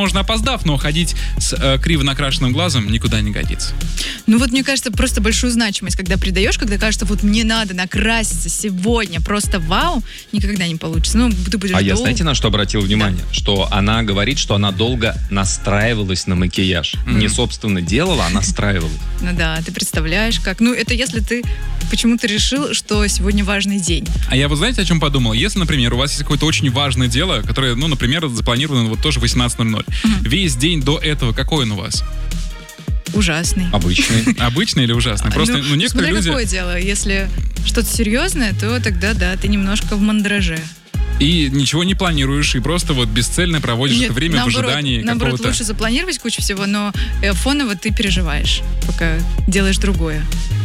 можно опоздав, но ходить с криво накрашенным глазом никуда не годится. Ну вот, мне кажется, просто большую значимость, когда придаешь, когда кажется, вот мне надо накраситься сегодня, просто вау, никогда не получится. Ну, ты будешь я, знаете, на что обратил внимание? Да. Что она говорит, что она долго настраивалась на макияж. Не, собственно, делала, а настраивалась. Ну да, ты представляешь, как. Ну, это если ты почему-то решил, что сегодня важный день. А я, вы знаете, о чем подумал? Если, например, у вас есть какое-то очень важное дело, которое, ну, например, запланировано вот тоже в 18:00. Весь день до этого какой он у вас? Ужасный. Обычный. Обычный или ужасный? Просто, некоторые смотря люди... какое дело. Если что-то серьезное, то тогда, да, ты немножко в мандраже. И ничего не планируешь, и просто вот бесцельно проводишь это время наоборот, в ожидании наоборот, какого-то... лучше запланировать кучу всего, но фоново ты переживаешь, пока делаешь другое.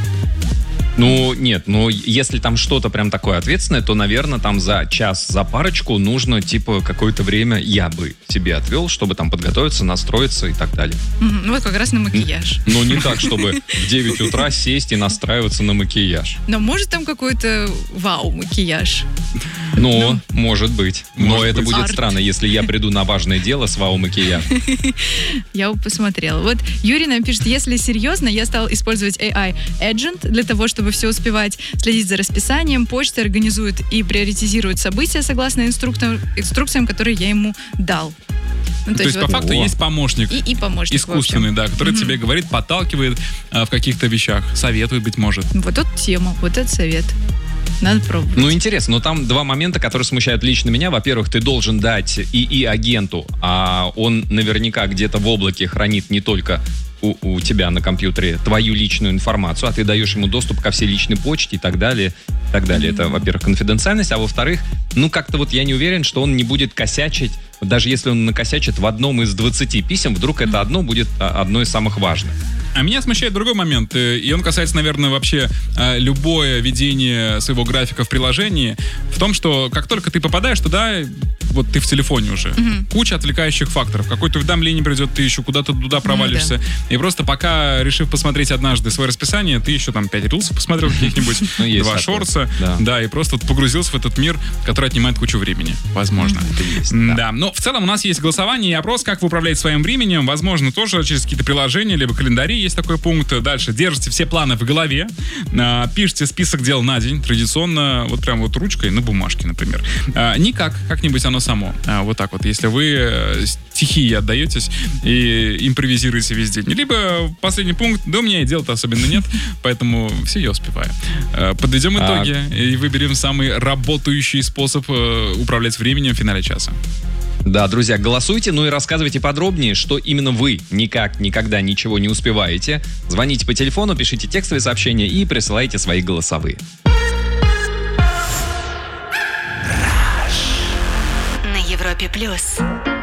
Ну, нет, если там что-то прям такое ответственное, то, наверное, там за час, за парочку нужно, типа, какое-то время я бы себе отвел, чтобы там подготовиться, настроиться и так далее. Ну, вот как раз на макияж. Но не так, чтобы в 9 утра сесть и настраиваться на макияж. Но может там какой-то вау-макияж? Ну, может быть. Но это будет странно, если я приду на важное дело с вау-макияжем. Я посмотрела. Вот Юрий нам пишет, если серьезно, я стал использовать AI Agent для того, чтобы все успевать, следить за расписанием, почта организует и приоритизирует события согласно инструкциям, которые я ему дал. Ну, то есть, по факту, есть помощник. И помощник, искусственный, да, который тебе говорит, подталкивает в каких-то вещах, советует, быть может. Вот это тема, вот это совет. Надо пробовать. Ну, интересно, но там два момента, которые смущают лично меня. Во-первых, ты должен дать ИИ-агенту, а он наверняка где-то в облаке хранит не только у тебя на компьютере твою личную информацию, а ты даешь ему доступ ко всей личной почте и так далее. И так далее. Это, во-первых, конфиденциальность, а во-вторых, как-то вот я не уверен, что он не будет косячить, даже если он накосячит в одном из 20 писем, вдруг это одно будет одно из самых важных. А меня смущает другой момент, и он касается, наверное, вообще любое ведение своего графика в приложении, в том, что как только ты попадаешь туда, вот ты в телефоне уже, куча отвлекающих факторов, какое-то уведомление придет, ты еще куда-то туда провалишься, и просто пока, решив посмотреть однажды свое расписание, ты еще там 5 рилсов посмотрел каких-нибудь, 2 шортса, да, и просто погрузился в этот мир, который отнимает кучу времени, возможно. Да, но в целом у нас есть голосование и опрос, как вы управляете своим временем, возможно, тоже через какие-то приложения, либо календари, есть такой пункт. Дальше. Держите все планы в голове. Пишите список дел на день. Традиционно, вот прям вот ручкой на бумажке, например. Никак. Как-нибудь оно само. Вот так вот. Если вы стихии отдаетесь и импровизируете весь день. Либо последний пункт. Да у меня и дел-то особенно нет. Поэтому все я успеваю. Подведем итоги и выберем самый работающий способ управлять временем в финале часа. Да, друзья, голосуйте, и рассказывайте подробнее, что именно вы никогда ничего не успеваете. Звоните по телефону, пишите текстовые сообщения и присылайте свои голосовые. На Европе+.